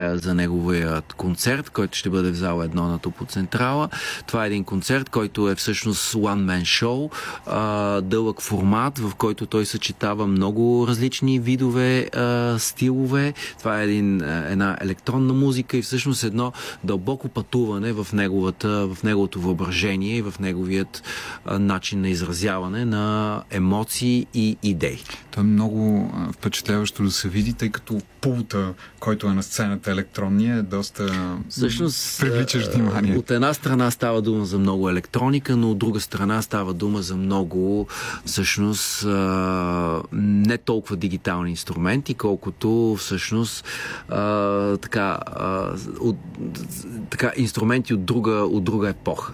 за неговият концерт, който ще бъде в зала 1 на Топоцентрала. Това е един концерт, който е всъщност one-man show, дълъг формат, в който той съчетава много различни видове стилове. Това е една електронна музика и всъщност едно дълбоко пътуване в неговото въображение и в неговият начин на изразяване на емоции и идеи. То е много впечатляващо да се види, тъй като пулта, който е на сцената електронния, е доста привличащ внимание. От една страна става дума за много електроника, но от друга страна става дума за много всъщност не толкова дигитални инструменти, колкото всъщност инструменти от друга епоха.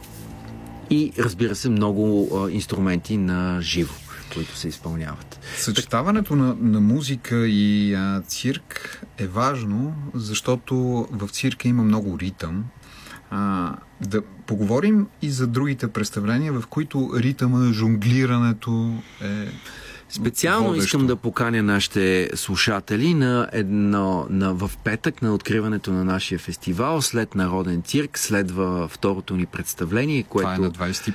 И разбира се, много инструменти на живо, които се изпълняват. Съчетаването на музика и цирк е важно, защото в цирка има много ритъм. Да поговорим и за другите представления, в които ритъма, жонглирането е специално водещо. Искам да поканя нашите слушатели в петък на откриването на нашия фестивал. След Народен цирк следва второто ни представление, което е на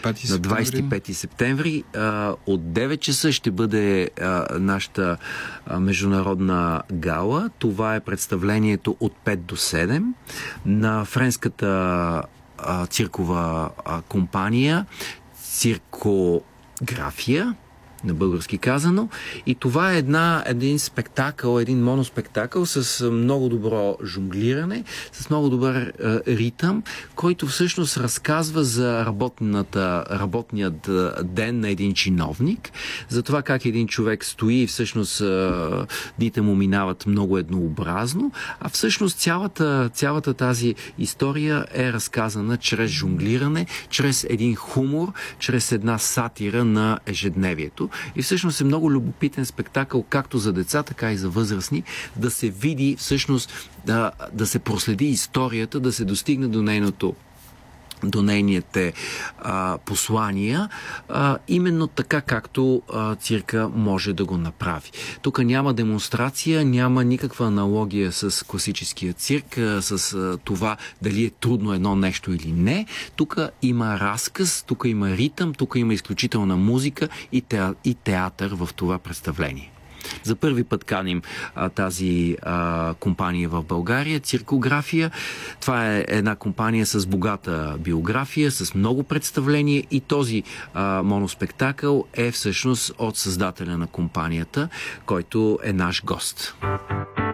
25 септември. От 9 часа ще бъде нашата международна гала. Това е представлението от 5 до 7 на френската циркова компания Циркография, на български казано. И това е един спектакъл, един моноспектакъл с много добро жонглиране, с много добър ритъм, който всъщност разказва за работният ден на един чиновник, за това как един човек стои и всъщност дните му минават много еднообразно, а всъщност цялата тази история е разказана чрез жонглиране, чрез един хумор, чрез една сатира на ежедневието. И всъщност е много любопитен спектакъл, както за деца, така и за възрастни, да се види всъщност, да се проследи историята, да се достигне до нейните послания, именно така, както цирка може да го направи. Тук няма демонстрация, няма никаква аналогия с класическия цирк, с това дали е трудно едно нещо или не. Тук има разказ, тук има ритъм, тук има изключителна музика и театър в това представление. За първи път каним тази компания в България, Циркография. Това е една компания с богата биография, с много представления и този моноспектакъл е всъщност от създателя на компанията, който е наш гост.